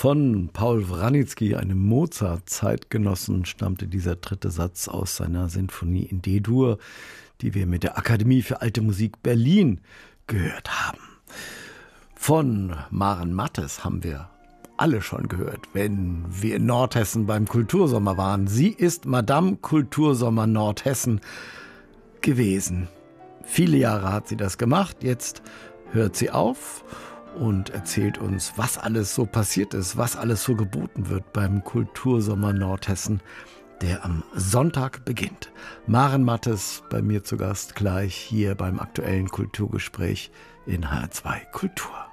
Von Paul Wranitzky, einem Mozart-Zeitgenossen, stammte dieser dritte Satz aus seiner Sinfonie in D-Dur, die wir mit der Akademie für Alte Musik Berlin gehört haben. Von Maren Mattes haben wir alle schon gehört, wenn wir in Nordhessen beim Kultursommer waren. Sie ist Madame Kultursommer Nordhessen gewesen. Viele Jahre hat sie das gemacht, jetzt hört sie auf und erzählt uns, was alles so passiert ist, was alles so geboten wird beim Kultursommer Nordhessen, der am Sonntag beginnt. Maren Mattes bei mir zu Gast gleich hier beim aktuellen Kulturgespräch in HR2 Kultur.